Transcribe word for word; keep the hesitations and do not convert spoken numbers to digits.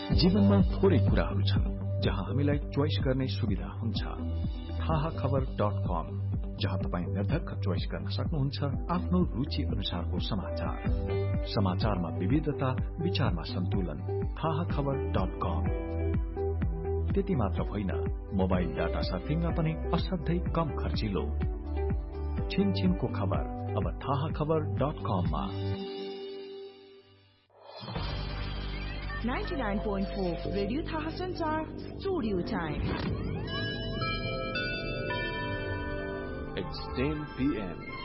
जीवनमा थोरै कुराहरू छन् जहाँ हामीलाई चोइस गर्ने सुविधा हुन्छ। थाहा खबर डट कम, जहाँ तपाईँ निर्धक्क चोइस गर्न सक्नुहुन्छ आफ्नो रुचि अनुसारको समाचार। समाचारमा विविधता, विचारमा सन्तुलन। थाहा खबर डट कम। त्यति मात्र होइन, मोबाइल डाटा सर्फिङमा पनि असाध्यै कम खर्चिलो। छिन छिनको खबर अब थाहा खबर डट कममा। ninety-nine point four Radio Thaha Sanchar Studio Time. It's ten p m